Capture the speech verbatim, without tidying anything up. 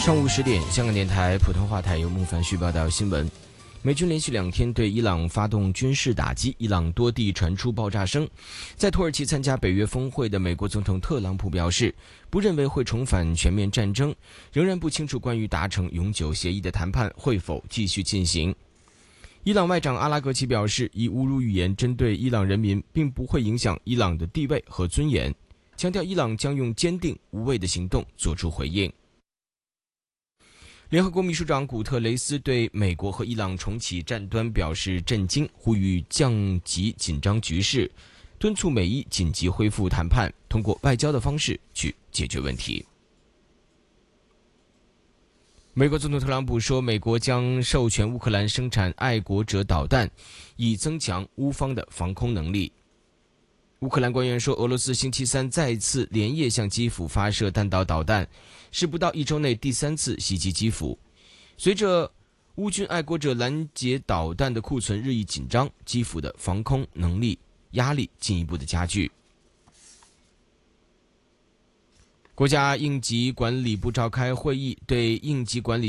上午十点，香港电台普通话台由孟凡旭报道新闻。美军连续两天对伊朗发动军事打击，伊朗多地传出爆炸声。在土耳其参加北约峰会的美国总统特朗普表示，不认为会重返全面战争，仍然不清楚关于达成永久协议的谈判会否继续进行。伊朗外长阿拉格齐表示，以侮辱语言针对伊朗人民并不会影响伊朗的地位和尊严，强调伊朗将用坚定无畏的行动作出回应。联合国秘书长古特雷斯对美国和伊朗重启战端表示震惊，呼吁降级紧张局势，敦促美伊紧急恢复谈判，通过外交的方式去解决问题。美国总统特朗普说，美国将授权乌克兰生产爱国者导弹，以增强乌方的防空能力。乌克兰官员说，俄罗斯星期三再次连夜向基辅发射弹道导弹，是不到一周内第三次袭击基辅。随着乌军爱国者拦截导弹的库存日益紧张，基辅的防空能力压力进一步的加剧。国家应急管理部召开会议，对应急管理